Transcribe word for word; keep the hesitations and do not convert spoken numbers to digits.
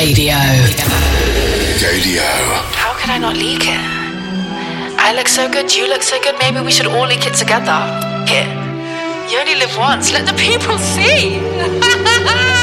Gadio. Gadio. How can I not leak it? I look so good, you look so good, maybe we should all leak it together. Here. You only live once, let the people see.